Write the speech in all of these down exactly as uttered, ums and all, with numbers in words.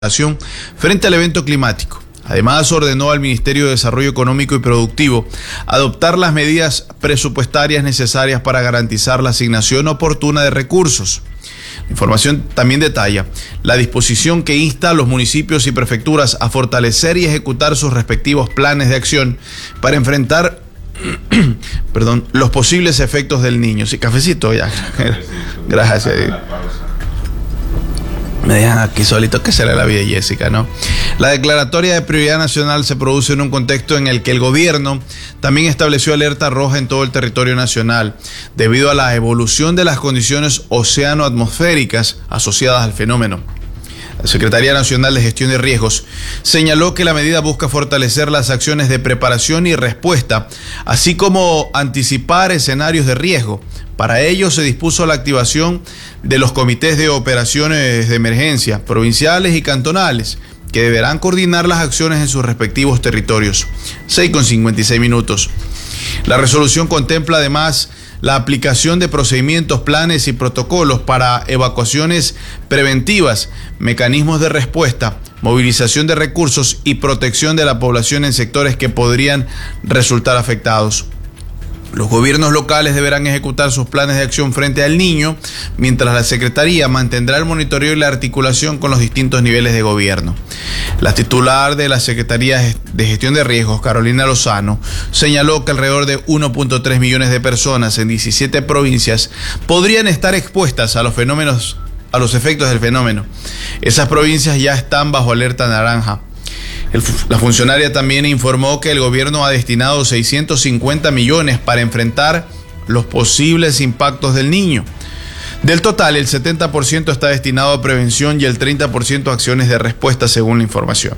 frente al evento climático. Además, ordenó al Ministerio de Desarrollo Económico y Productivo adoptar las medidas presupuestarias necesarias para garantizar la asignación oportuna de recursos. La información también detalla la disposición que insta a los municipios y prefecturas a fortalecer y ejecutar sus respectivos planes de acción para enfrentar perdón, los posibles efectos del niño. Sí, cafecito ya. Gracias. Me dejan aquí solito, que será la vida de Jessica, ¿no? La declaratoria de prioridad nacional se produce en un contexto en el que el gobierno también estableció alerta roja en todo el territorio nacional, debido a la evolución de las condiciones oceano-atmosféricas asociadas al fenómeno. La Secretaría Nacional de Gestión de Riesgos señaló que la medida busca fortalecer las acciones de preparación y respuesta, así como anticipar escenarios de riesgo. Para ello se dispuso la activación de los comités de operaciones de emergencia provinciales y cantonales, que deberán coordinar las acciones en sus respectivos territorios. seis con cincuenta y seis minutos. La resolución contempla además la aplicación de procedimientos, planes y protocolos para evacuaciones preventivas, mecanismos de respuesta, movilización de recursos y protección de la población en sectores que podrían resultar afectados. Los gobiernos locales deberán ejecutar sus planes de acción frente al niño, mientras la Secretaría mantendrá el monitoreo y la articulación con los distintos niveles de gobierno. La titular de la Secretaría de Gestión de Riesgos, Carolina Lozano, señaló que alrededor de uno punto tres millones de personas en diecisiete provincias podrían estar expuestas a los fenómenos, a los efectos del fenómeno. Esas provincias ya están bajo alerta naranja. El, la funcionaria también informó que el gobierno ha destinado seiscientos cincuenta millones para enfrentar los posibles impactos del niño. Del total, el setenta por ciento está destinado a prevención y el treinta por ciento a acciones de respuesta, según la información.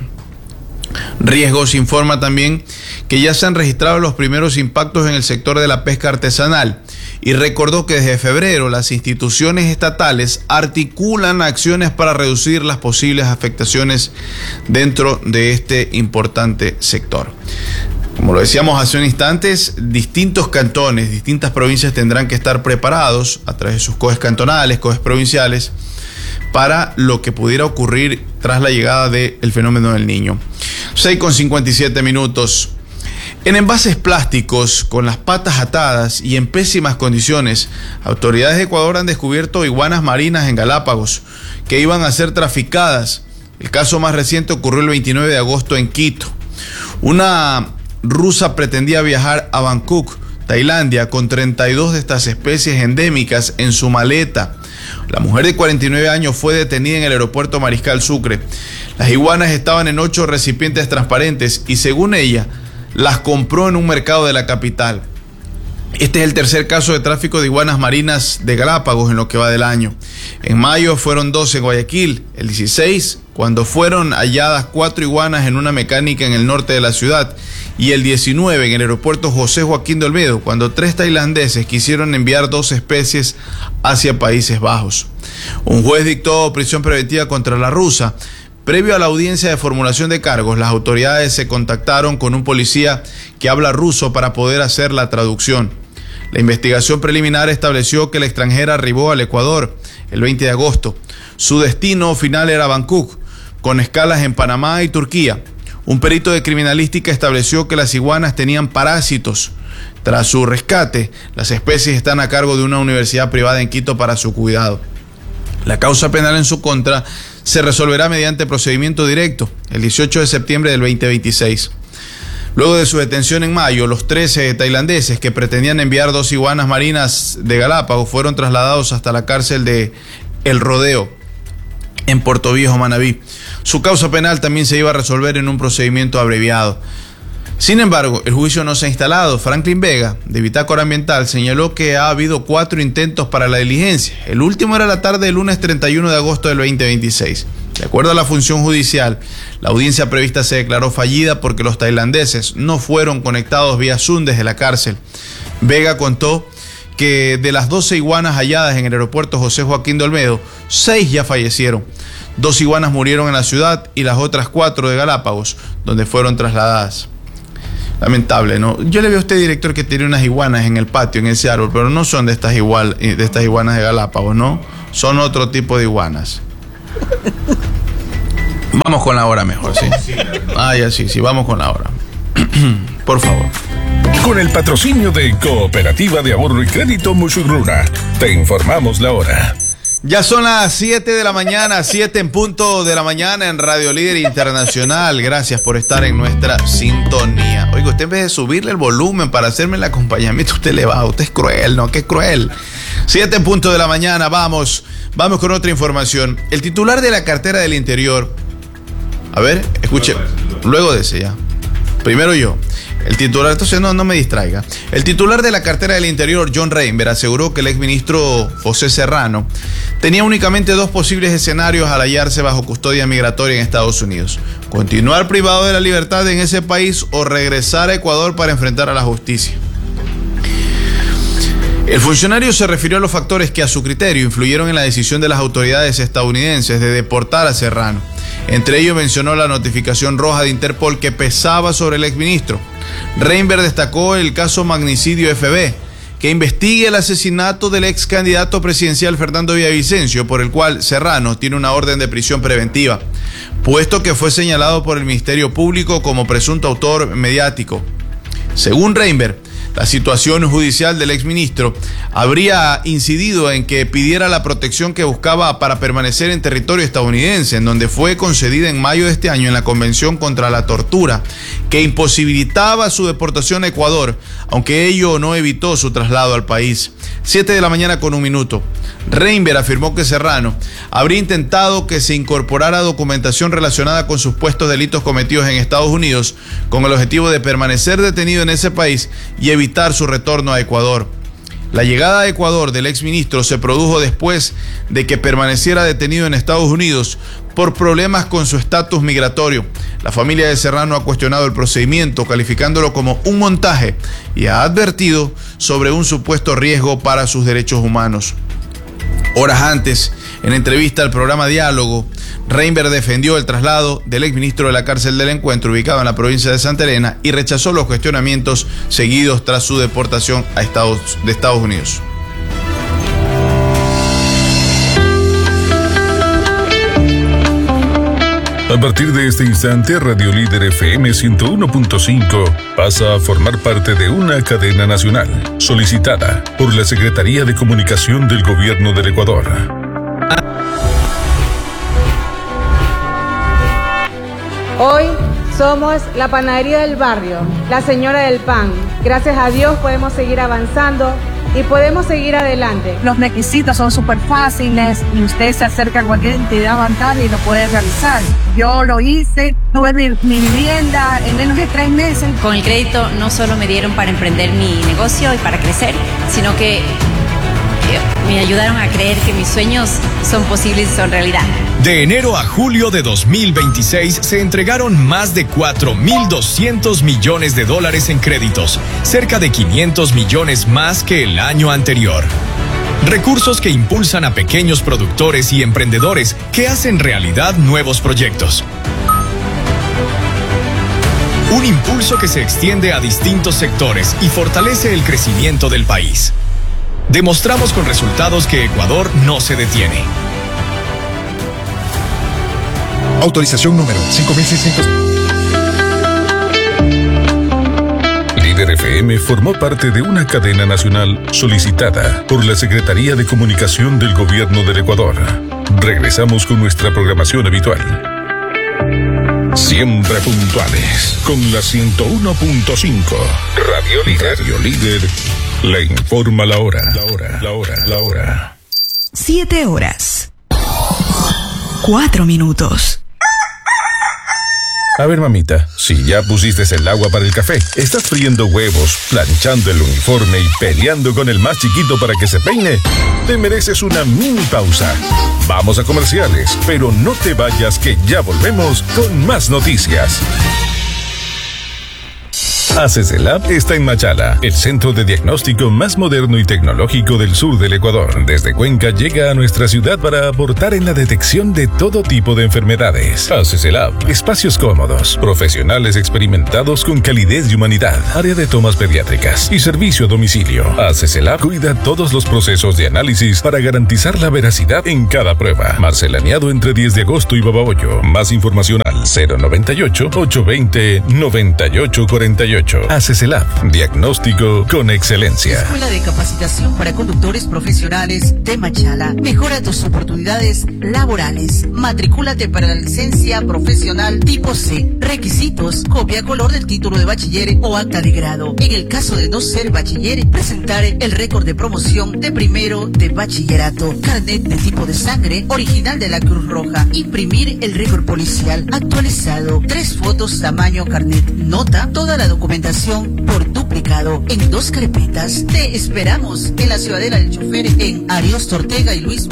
Riesgos informa también que ya se han registrado los primeros impactos en el sector de la pesca artesanal y recordó que desde febrero las instituciones estatales articulan acciones para reducir las posibles afectaciones dentro de este importante sector. Como lo decíamos hace un instante, distintos cantones, distintas provincias tendrán que estar preparados a través de sus C O Es cantonales, C O Es provinciales, para lo que pudiera ocurrir tras la llegada del fenómeno del niño. seis con cincuenta y siete minutos. En envases plásticos, con las patas atadas y en pésimas condiciones, autoridades de Ecuador han descubierto iguanas marinas en Galápagos que iban a ser traficadas. El caso más reciente ocurrió el veintinueve de agosto en Quito. Una rusa pretendía viajar a Bangkok, Tailandia, con treinta y dos de estas especies endémicas en su maleta. La mujer de cuarenta y nueve años fue detenida en el aeropuerto Mariscal Sucre. Las iguanas estaban en ocho recipientes transparentes y, según ella, las compró en un mercado de la capital. Este es el tercer caso de tráfico de iguanas marinas de Galápagos en lo que va del año. En mayo fueron doce en Guayaquil, el dieciséis, cuando fueron halladas cuatro iguanas en una mecánica en el norte de la ciudad, y el diecinueve en el aeropuerto José Joaquín de Olmedo, cuando tres tailandeses quisieron enviar dos especies hacia Países Bajos. Un juez dictó prisión preventiva contra la rusa. Previo a la audiencia de formulación de cargos, las autoridades se contactaron con un policía que habla ruso para poder hacer la traducción. La investigación preliminar estableció que la extranjera arribó al Ecuador el veinte de agosto. Su destino final era Bangkok, con escalas en Panamá y Turquía. Un perito de criminalística estableció que las iguanas tenían parásitos. Tras su rescate, las especies están a cargo de una universidad privada en Quito para su cuidado. La causa penal en su contra se resolverá mediante procedimiento directo el dieciocho de septiembre del veinte veintiséis. Luego de su detención en mayo, los trece tailandeses que pretendían enviar dos iguanas marinas de Galápagos fueron trasladados hasta la cárcel de El Rodeo, en Puerto Viejo, Manabí. Su causa penal también se iba a resolver en un procedimiento abreviado. Sin embargo, el juicio no se ha instalado. Franklin Vega, de Bitácora Ambiental, señaló que ha habido cuatro intentos para la diligencia. El último era la tarde del lunes treinta y uno de agosto del veinte veintiséis. De acuerdo a la función judicial, la audiencia prevista se declaró fallida porque los tailandeses no fueron conectados vía Zoom desde la cárcel. Vega contó que de las doce iguanas halladas en el aeropuerto José Joaquín de Olmedo, seis ya fallecieron. Dos iguanas murieron en la ciudad y las otras cuatro de Galápagos, donde fueron trasladadas. Lamentable, ¿no? Yo le veo a usted, director, que tiene unas iguanas en el patio, en ese árbol, pero no son de estas, igual, de estas iguanas de Galápagos, ¿no? Son otro tipo de iguanas. Vamos con la hora mejor, ¿sí? Ah, ya sí, sí, vamos con la hora. Por favor. Con el patrocinio de Cooperativa de Ahorro y Crédito Musurruna, te informamos la hora. Ya son las siete de la mañana, siete en punto de la mañana en Radio Líder Internacional. Gracias por estar en nuestra sintonía. Oiga, usted en vez de subirle el volumen para hacerme el acompañamiento, usted le baja. Usted es cruel, ¿no? Qué cruel. siete en punto de la mañana, vamos. Vamos con otra información. El titular de la cartera del Interior. A ver, escuche. Luego de ese ya. Primero yo. El titular, entonces no, no me distraiga. El titular de la cartera del Interior, John Reinberg, aseguró que el exministro José Serrano tenía únicamente dos posibles escenarios al hallarse bajo custodia migratoria en Estados Unidos: continuar privado de la libertad en ese país o regresar a Ecuador para enfrentar a la justicia. El funcionario se refirió a los factores que a su criterio influyeron en la decisión de las autoridades estadounidenses de deportar a Serrano. Entre ellos mencionó la notificación roja de Interpol que pesaba sobre el exministro. Reinberg destacó el caso Magnicidio F B, que investigue el asesinato del ex candidato presidencial Fernando Villavicencio, por el cual Serrano tiene una orden de prisión preventiva, puesto que fue señalado por el Ministerio Público como presunto autor mediático. Según Reinberg, la situación judicial del exministro habría incidido en que pidiera la protección que buscaba para permanecer en territorio estadounidense, en donde fue concedida en mayo de este año en la Convención contra la Tortura, que imposibilitaba su deportación a Ecuador, aunque ello no evitó su traslado al país. Siete de la mañana con un minuto. Reinberg afirmó que Serrano habría intentado que se incorporara documentación relacionada con supuestos delitos cometidos en Estados Unidos, con el objetivo de permanecer detenido en ese país y evitar su retorno a Ecuador. La llegada a Ecuador del exministro se produjo después de que permaneciera detenido en Estados Unidos por problemas con su estatus migratorio. La familia de Serrano ha cuestionado el procedimiento, calificándolo como un montaje, y ha advertido sobre un supuesto riesgo para sus derechos humanos. Horas antes, en entrevista al programa Diálogo, Reinberg defendió el traslado del exministro de la cárcel del Encuentro, ubicado en la provincia de Santa Elena, y rechazó los cuestionamientos seguidos tras su deportación a Estados, de Estados Unidos. A partir de este instante, Radio Líder F M ciento uno punto cinco pasa a formar parte de una cadena nacional, solicitada por la Secretaría de Comunicación del Gobierno del Ecuador. Hoy somos la panadería del barrio, la señora del pan. Gracias a Dios podemos seguir avanzando y podemos seguir adelante. Los requisitos son súper fáciles y usted se acerca a cualquier entidad bancaria y lo puede realizar. Yo lo hice, tuve mi, mi vivienda en menos de tres meses. Con el crédito no solo me dieron para emprender mi negocio y para crecer, sino que me ayudaron a creer que mis sueños son posibles y son realidad. De enero a julio de dos mil veintiséis se entregaron más de cuatro mil doscientos millones de dólares en créditos, cerca de quinientos millones más que el año anterior. Recursos que impulsan a pequeños productores y emprendedores que hacen realidad nuevos proyectos. Un impulso que se extiende a distintos sectores y fortalece el crecimiento del país. Demostramos con resultados que Ecuador no se detiene. Autorización número cinco mil seiscientos. Líder F M formó parte de una cadena nacional solicitada por la Secretaría de Comunicación del Gobierno del Ecuador. Regresamos con nuestra programación habitual. Siempre puntuales con la ciento uno punto cinco. Radio Líder. Radio Líder le informa la hora. La hora, la hora, la hora. Siete horas. Cuatro minutos. A ver, mamita, si ya pusiste el agua para el café, estás friendo huevos, planchando el uniforme y peleando con el más chiquito para que se peine, te mereces una mini pausa. Vamos a comerciales, pero no te vayas que ya volvemos con más noticias. ACESELAB está en Machala, el centro de diagnóstico más moderno y tecnológico del sur del Ecuador. Desde Cuenca llega a nuestra ciudad para aportar en la detección de todo tipo de enfermedades. ACESELAB, espacios cómodos, profesionales experimentados con calidez y humanidad, área de tomas pediátricas y servicio a domicilio. ACESELAB cuida todos los procesos de análisis para garantizar la veracidad en cada prueba. Marcelaneado entre diez de agosto y Babahoyo. Más información al cero noventa y ocho, ochocientos veinte, noventa y ocho cuarenta y ocho. ACESELAB, diagnóstico con excelencia. Escuela de Capacitación para Conductores Profesionales de Machala. Mejora tus oportunidades laborales. Matricúlate para la licencia profesional tipo C. Requisitos: copia color del título de bachiller o acta de grado. En el caso de no ser bachiller, presentar el récord de promoción de primero de bachillerato, carnet de tipo de sangre original de la Cruz Roja, imprimir el récord policial actualizado, tres fotos tamaño carnet, nota, toda la documentación por duplicado en dos carpetas. Te esperamos en la Ciudadela del Chofer en Ariosto Ortega y Luis